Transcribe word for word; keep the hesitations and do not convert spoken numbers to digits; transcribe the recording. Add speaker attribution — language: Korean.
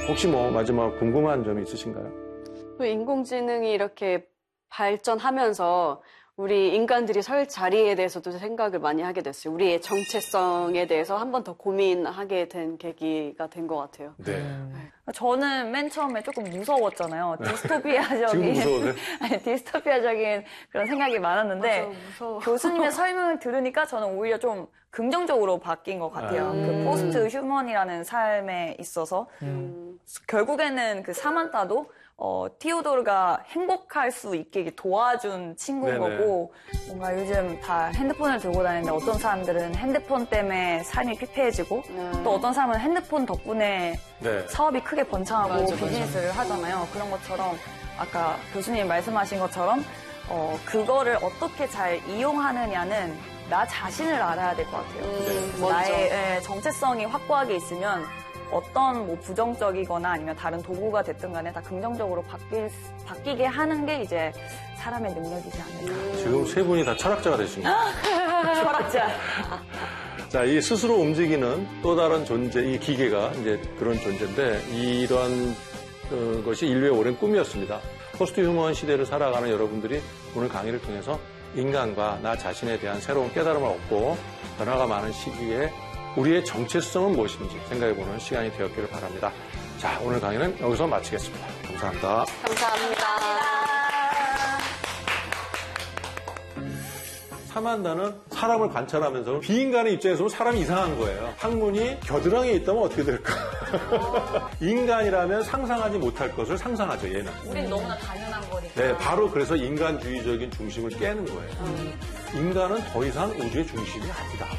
Speaker 1: 혹시 뭐 마지막 궁금한 점이 있으신가요?
Speaker 2: 인공지능이 이렇게 발전하면서 우리 인간들이 설 자리에 대해서도 생각을 많이 하게 됐어요. 우리의 정체성에 대해서 한 번 더 고민하게 된 계기가 된 것 같아요.
Speaker 1: 네.
Speaker 3: 저는 맨 처음에 조금 무서웠잖아요. 디스토피아적인
Speaker 1: 지금 무서워요?
Speaker 3: 아니 디스토피아적인 그런 생각이 많았는데
Speaker 2: 맞아, 무서워.
Speaker 3: 교수님의 설명을 들으니까 저는 오히려 좀 긍정적으로 바뀐 것 같아요.
Speaker 1: 음.
Speaker 3: 그 포스트 휴먼이라는 삶에 있어서
Speaker 2: 음.
Speaker 3: 결국에는 그 사만타도 어, 티오도르가 행복할 수 있게 도와준 친구인
Speaker 1: 네네.
Speaker 3: 거고, 뭔가 요즘 다 핸드폰을 들고 다니는데 어떤 사람들은 핸드폰 때문에 삶이 피폐해지고,
Speaker 2: 네.
Speaker 3: 또 어떤 사람은 핸드폰 덕분에
Speaker 1: 네.
Speaker 3: 사업이 크게 번창하고
Speaker 2: 맞아,
Speaker 3: 비즈니스를 맞아. 하잖아요. 그런 것처럼, 아까 교수님이 말씀하신 것처럼, 어, 그거를 어떻게 잘 이용하느냐는 나 자신을 알아야 될 것 같아요.
Speaker 2: 음,
Speaker 3: 그래서 나의 예, 정체성이 확고하게 있으면 어떤 뭐 부정적이거나 아니면 다른 도구가 됐든 간에 다 긍정적으로 바뀔, 바뀌게 하는 게 이제 사람의 능력이지 않을까.
Speaker 1: 지금 세 분이 다 철학자가 되신 거예요.
Speaker 3: 철학자.
Speaker 1: 자, 이 스스로 움직이는 또 다른 존재, 이 기계가 이제 그런 존재인데 이런 어, 것이 인류의 오랜 꿈이었습니다. 포스트 휴먼 시대를 살아가는 여러분들이 오늘 강의를 통해서 인간과 나 자신에 대한 새로운 깨달음을 얻고 변화가 많은 시기에 우리의 정체성은 무엇인지 생각해보는 시간이 되었기를 바랍니다. 자, 오늘 강의는 여기서 마치겠습니다. 감사합니다.
Speaker 2: 감사합니다.
Speaker 1: 사만다는 사람을 관찰하면서 비인간의 입장에서 보면 사람이 이상한 거예요. 학문이 겨드랑이에 있다면 어떻게 될까? 인간이라면 상상하지 못할 것을 상상하죠, 얘는.
Speaker 3: 우린 너무나 당연한 거니까.
Speaker 1: 네, 바로 그래서 인간주의적인 중심을 깨는 거예요. 인간은 더 이상 우주의 중심이 아니다.